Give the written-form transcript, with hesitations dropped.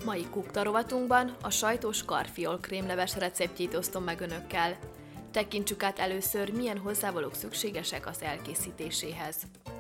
Mai kukta rovatunkban a sajtos karfiol krémleves receptjét osztom meg önökkel. Tekintsük át először, milyen hozzávalók szükségesek az elkészítéséhez.